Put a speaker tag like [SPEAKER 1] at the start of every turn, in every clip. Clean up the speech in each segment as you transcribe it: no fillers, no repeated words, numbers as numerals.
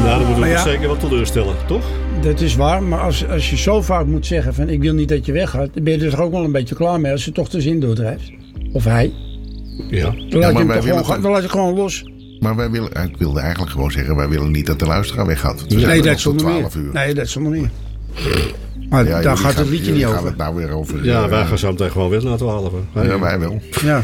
[SPEAKER 1] Nou, dan moeten we zeker wat teleurstellen, toch?
[SPEAKER 2] Dat is waar, maar als je zo vaak moet zeggen van ik wil niet dat je weggaat, dan ben je er toch ook wel een beetje klaar mee als je toch de zin doordrijft. Of hij.
[SPEAKER 1] Ja.
[SPEAKER 2] Dan laat je gewoon los.
[SPEAKER 3] Maar ik wilde eigenlijk gewoon zeggen, wij willen niet dat de luisteraar weggaat.
[SPEAKER 2] Nee, dat zonder meer. Nee, dat zonder meer. Maar daar gaat het liedje niet over.
[SPEAKER 3] Gaan het nou weer over.
[SPEAKER 1] Ja, wij gaan zo meteen gewoon weg naar 12.
[SPEAKER 3] Ja, wij wel.
[SPEAKER 2] Ja.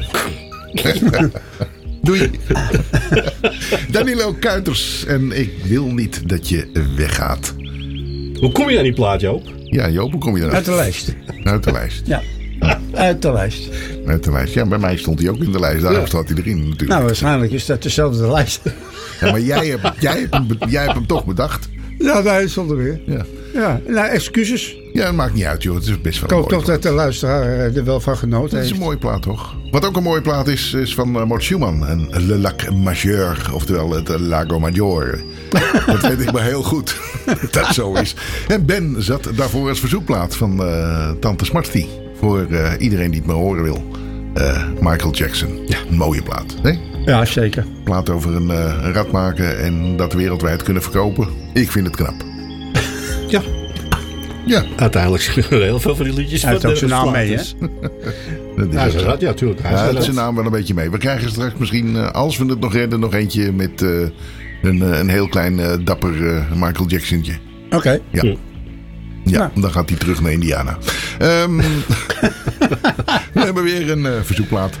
[SPEAKER 3] Doei. Danilo Kuiters en ik wil niet dat je weggaat.
[SPEAKER 1] Hoe kom je aan die plaat, Joop?
[SPEAKER 3] Ja, Joop, hoe kom je eruit?
[SPEAKER 2] Uit de lijst.
[SPEAKER 3] Uit de lijst.
[SPEAKER 2] Ja, uit de lijst.
[SPEAKER 3] Uit de lijst. Ja, bij mij stond hij ook in de lijst. Daarom staat hij erin natuurlijk.
[SPEAKER 2] Nou, waarschijnlijk is dat dezelfde lijst.
[SPEAKER 3] Ja, maar jij hebt hem toch bedacht.
[SPEAKER 2] Ja, nee, zonder weer.
[SPEAKER 3] Ja,
[SPEAKER 2] nou, excuses.
[SPEAKER 3] Ja, dat maakt niet uit, joh. Het is best wel
[SPEAKER 2] ik hoop toch dat de luisteraar er wel van genoten heeft.
[SPEAKER 3] Het is een mooie plaat, toch? Wat ook een mooie plaat is van Mort Schumann. En Le Lac Majeur, oftewel het Lago Maggiore. Dat weet ik maar heel goed. Dat zo is. En Ben zat daarvoor als verzoekplaat van Tante Smarty. Voor iedereen die het maar horen wil. Michael Jackson. Ja. Een mooie plaat, nee?
[SPEAKER 2] Ja, zeker.
[SPEAKER 3] Plaat over een rad maken en dat wereldwijd kunnen verkopen. Ik vind het knap.
[SPEAKER 1] Ja. Ja. Uiteindelijk zijn er heel veel van die liedjes.
[SPEAKER 2] Hij heeft ook zijn naam mee, hè?
[SPEAKER 3] Dat is
[SPEAKER 1] ja, tuurlijk.
[SPEAKER 3] Hij heeft zijn naam wel een beetje mee. We krijgen straks misschien, als we het nog redden, nog eentje met een heel klein dapper Michael Jacksontje.
[SPEAKER 2] Oké.
[SPEAKER 3] Ja. Ja, dan gaat hij terug naar Indiana. We hebben weer een verzoekplaat.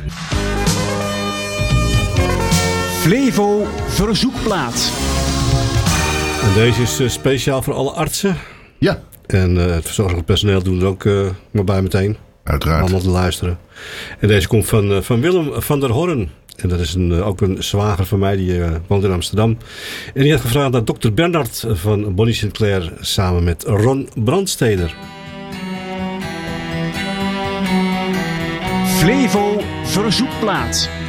[SPEAKER 4] Flevo verzoekplaat.
[SPEAKER 1] En deze is speciaal voor alle artsen.
[SPEAKER 3] Ja.
[SPEAKER 1] En het verzorgend personeel doen het ook maar bij meteen.
[SPEAKER 3] Uiteraard.
[SPEAKER 1] Allemaal te luisteren. En deze komt van Willem van der Horn. En dat is ook een zwager van mij, die woont in Amsterdam. En die had gevraagd naar Dr. Bernard van Bonnie Sinclair samen met Ron Brandsteder.
[SPEAKER 4] Flevo verzoekplaat.